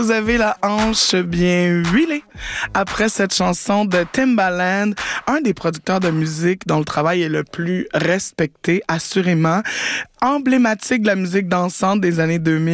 Vous avez la hanche bien huilée après cette chanson de Timbaland, un des producteurs de musique dont le travail est le plus respecté, assurément, emblématique de la musique dansante des années 2000.